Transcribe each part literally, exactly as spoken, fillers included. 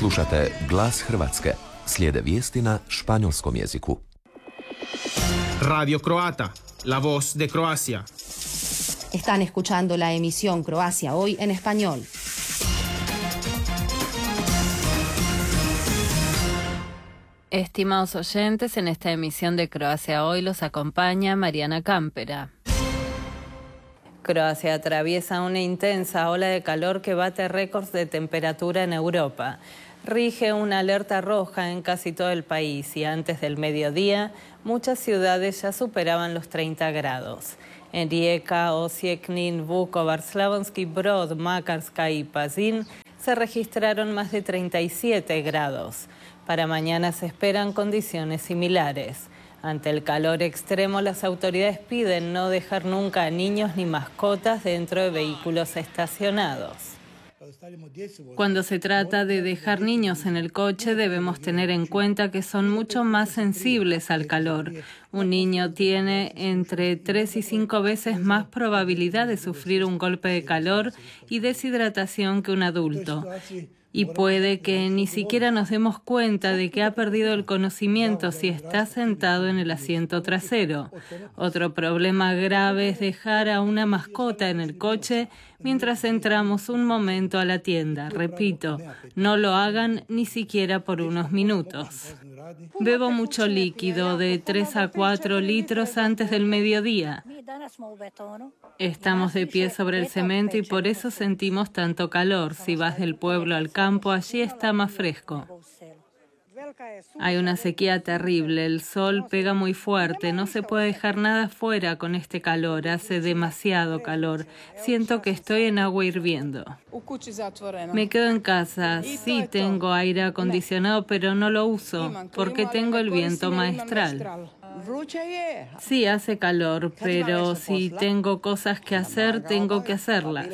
Slušate Glas Hrvatske. Slijede vijesti na španjolskom jeziku. Radio Croata, la voz de Croacia. Están escuchando la emisión Croacia Hoy en español. Estimados oyentes, en esta emisión de Croacia Hoy los acompaña Mariana Cámpera. Croacia atraviesa una intensa ola de calor que bate récords de temperatura en Europa. Rige una alerta roja en casi todo el país y antes del mediodía muchas ciudades ya superaban los treinta grados. En Rijeka, Osijek, Nin, Vukovar, Slavonski Brod, Makarska y Pazin se registraron más de treinta y siete grados. Para mañana se esperan condiciones similares. Ante el calor extremo, las autoridades piden no dejar nunca a niños ni mascotas dentro de vehículos estacionados. Cuando se trata de dejar niños en el coche, debemos tener en cuenta que son mucho más sensibles al calor. Un niño tiene entre tres y cinco veces más probabilidad de sufrir un golpe de calor y deshidratación que un adulto. Y puede que ni siquiera nos demos cuenta de que ha perdido el conocimiento si está sentado en el asiento trasero. Otro problema grave es dejar a una mascota en el coche mientras entramos un momento a la tienda. Repito, no lo hagan ni siquiera por unos minutos. Bebo mucho líquido, de tres a cuatro litros antes del mediodía. Estamos de pie sobre el cemento y por eso sentimos tanto calor. Si vas del pueblo al campo, allí está más fresco. Hay una sequía terrible, el sol pega muy fuerte, no se puede dejar nada fuera con este calor, hace demasiado calor. Siento que estoy en agua hirviendo. Me quedo en casa, sí tengo aire acondicionado, pero no lo uso, porque tengo el viento maestral. Sí, hace calor, pero si tengo cosas que hacer, tengo que hacerlas.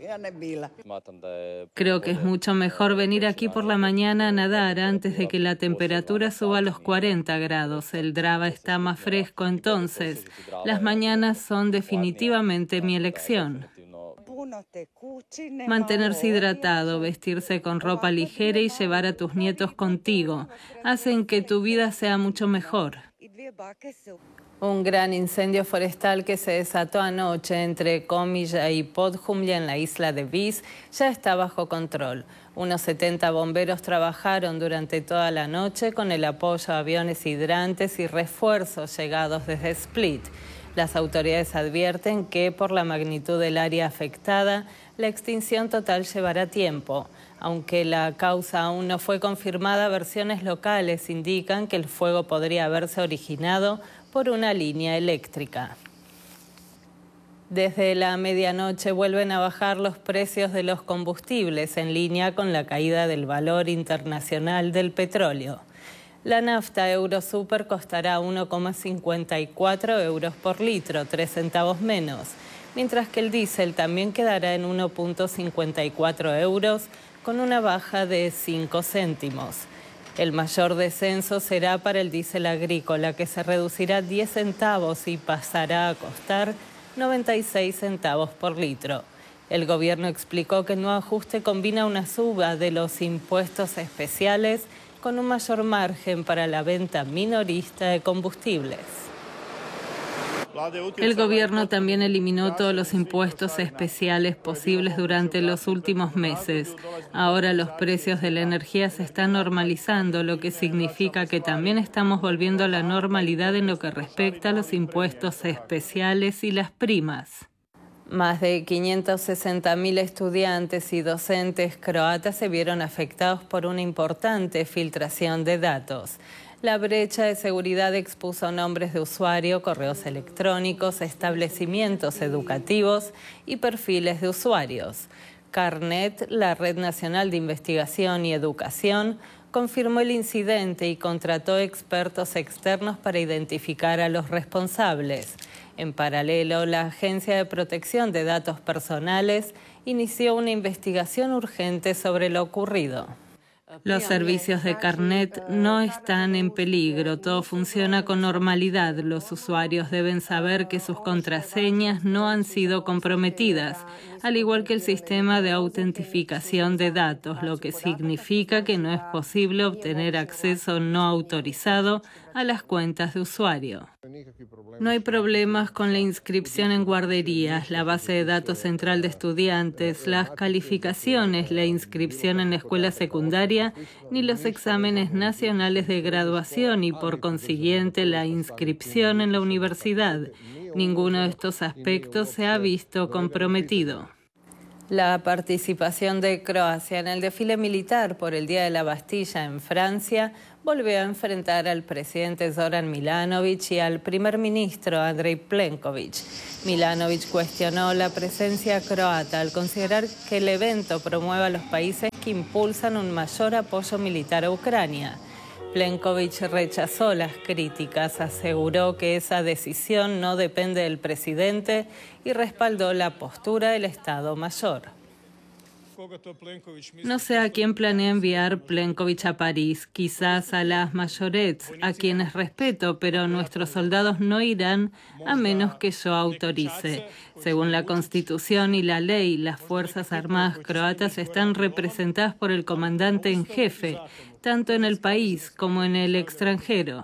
Creo que es mucho mejor venir aquí por la mañana a nadar antes de que la temperatura suba a los cuarenta grados. El Drava está más fresco, entonces las mañanas son definitivamente mi elección. Mantenerse hidratado, vestirse con ropa ligera y llevar a tus nietos contigo hacen que tu vida sea mucho mejor. Un gran incendio forestal que se desató anoche entre Komija y Podhumlja en la isla de Vis ya está bajo control. Unos setenta bomberos trabajaron durante toda la noche con el apoyo de aviones hidrantes y refuerzos llegados desde Split. Las autoridades advierten que por la magnitud del área afectada, la extinción total llevará tiempo. Aunque la causa aún no fue confirmada, versiones locales indican que el fuego podría haberse originado por una línea eléctrica. Desde la medianoche vuelven a bajar los precios de los combustibles en línea con la caída del valor internacional del petróleo. La nafta Eurosuper costará uno coma cincuenta y cuatro euros por litro, tres centavos menos, mientras que el diésel también quedará en uno coma cincuenta y cuatro euros, con una baja de cinco céntimos. El mayor descenso será para el diésel agrícola, que se reducirá diez centavos y pasará a costar noventa y seis centavos por litro. El gobierno explicó que el nuevo ajuste combina una suba de los impuestos especiales con un mayor margen para la venta minorista de combustibles. El gobierno también eliminó todos los impuestos especiales posibles durante los últimos meses. Ahora los precios de la energía se están normalizando, lo que significa que también estamos volviendo a la normalidad en lo que respecta a los impuestos especiales y las primas. Más de quinientos sesenta mil estudiantes y docentes croatas se vieron afectados por una importante filtración de datos. La brecha de seguridad expuso nombres de usuario, correos electrónicos, establecimientos educativos y perfiles de usuarios. Carnet, la Red Nacional de Investigación y Educación, confirmó el incidente y contrató expertos externos para identificar a los responsables. En paralelo, la Agencia de Protección de Datos Personales inició una investigación urgente sobre lo ocurrido. Los servicios de Carnet no están en peligro, todo funciona con normalidad. Los usuarios deben saber que sus contraseñas no han sido comprometidas, al igual que el sistema de autentificación de datos, lo que significa que no es posible obtener acceso no autorizado a las cuentas de usuario. No hay problemas con la inscripción en guarderías, la base de datos central de estudiantes, las calificaciones, la inscripción en la escuela secundaria, ni los exámenes nacionales de graduación y, por consiguiente, la inscripción en la universidad. Ninguno de estos aspectos se ha visto comprometido. La participación de Croacia en el desfile militar por el Día de la Bastilla en Francia volvió a enfrentar al presidente Zoran Milanović y al primer ministro Andrej Plenković. Milanović cuestionó la presencia croata al considerar que el evento promueve a los países que impulsan un mayor apoyo militar a Ucrania. Plenković rechazó las críticas, aseguró que esa decisión no depende del presidente y respaldó la postura del Estado Mayor. No sé a quién planea enviar Plenković a París, quizás a las mayorets, a quienes respeto, pero nuestros soldados no irán a menos que yo autorice. Según la Constitución y la ley, las Fuerzas Armadas croatas están representadas por el comandante en jefe, tanto en el país como en el extranjero.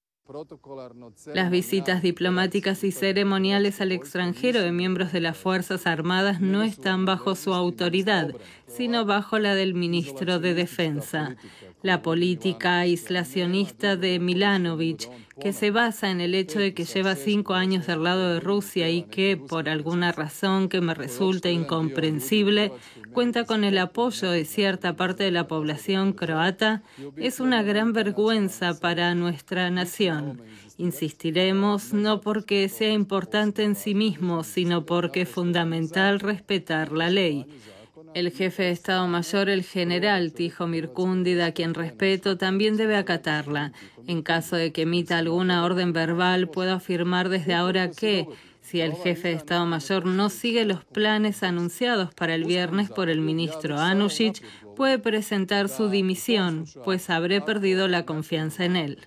Las visitas diplomáticas y ceremoniales al extranjero de miembros de las Fuerzas Armadas no están bajo su autoridad, sino bajo la del ministro de Defensa. La política aislacionista de Milanović, que se basa en el hecho de que lleva cinco años del lado de Rusia y que, por alguna razón que me resulta incomprensible, cuenta con el apoyo de cierta parte de la población croata, es una gran vergüenza para nuestra nación. Insistiremos no porque sea importante en sí mismo, sino porque es fundamental respetar la ley. El jefe de Estado Mayor, el general Tihomir Kundida, a quien respeto, también debe acatarla. En caso de que emita alguna orden verbal, puedo afirmar desde ahora que, si el jefe de Estado Mayor no sigue los planes anunciados para el viernes por el ministro Anušić, puede presentar su dimisión, pues habré perdido la confianza en él.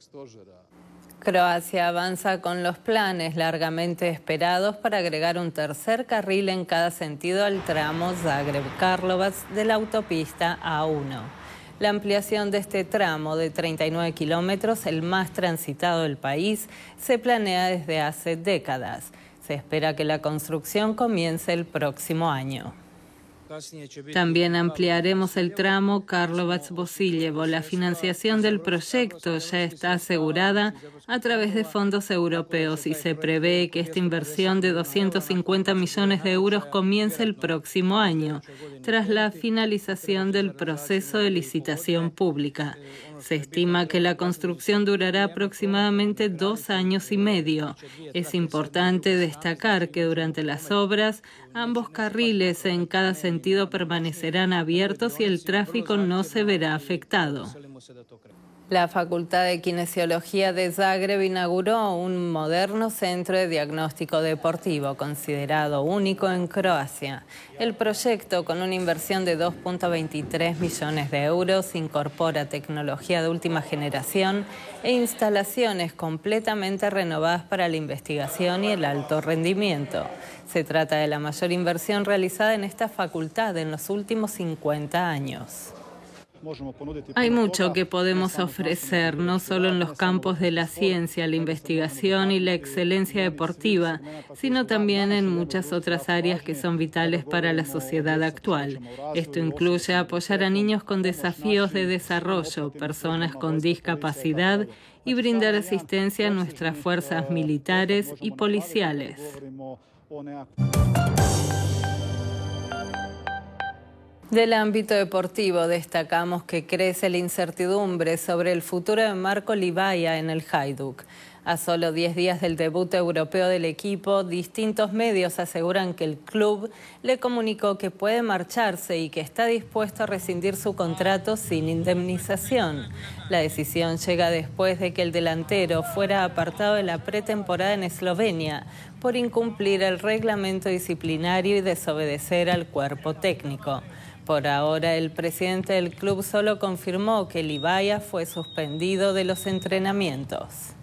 Croacia avanza con los planes largamente esperados para agregar un tercer carril en cada sentido al tramo Zagreb-Karlovac de la autopista A uno. La ampliación de este tramo de treinta y nueve kilómetros, el más transitado del país, se planea desde hace décadas. Se espera que la construcción comience el próximo año. También ampliaremos el tramo Karlovac-Bosiljevo. La financiación del proyecto ya está asegurada a través de fondos europeos y se prevé que esta inversión de doscientos cincuenta millones de euros comience el próximo año, tras la finalización del proceso de licitación pública. Se estima que la construcción durará aproximadamente dos años y medio. Es importante destacar que durante las obras, ambos carriles en cada sentido permanecerán abiertos y el tráfico no se verá afectado. La Facultad de Kinesiología de Zagreb inauguró un moderno centro de diagnóstico deportivo, considerado único en Croacia. El proyecto, con una inversión de dos punto veintitrés millones de euros, incorpora tecnología de última generación e instalaciones completamente renovadas para la investigación y el alto rendimiento. Se trata de la mayor inversión realizada en esta facultad en los últimos cincuenta años. Hay mucho que podemos ofrecer, no solo en los campos de la ciencia, la investigación y la excelencia deportiva, sino también en muchas otras áreas que son vitales para la sociedad actual. Esto incluye apoyar a niños con desafíos de desarrollo, personas con discapacidad y brindar asistencia a nuestras fuerzas militares y policiales. Del ámbito deportivo destacamos que crece la incertidumbre sobre el futuro de Marco Livaja en el Hajduk. A solo diez días del debut europeo del equipo, distintos medios aseguran que el club le comunicó que puede marcharse y que está dispuesto a rescindir su contrato sin indemnización. La decisión llega después de que el delantero fuera apartado de la pretemporada en Eslovenia por incumplir el reglamento disciplinario y desobedecer al cuerpo técnico. Por ahora, el presidente del club solo confirmó que Livaia fue suspendido de los entrenamientos.